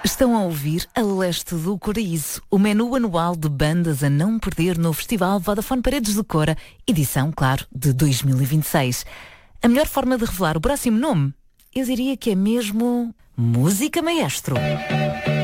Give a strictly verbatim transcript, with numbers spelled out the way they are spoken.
Estão a ouvir A Leste do Coraíso, o menu anual de bandas a não perder no Festival Vodafone Paredes de Cora, edição, claro, de dois mil e vinte e seis. A melhor forma de revelar o próximo nome? Eu diria que é mesmo Música Maestro.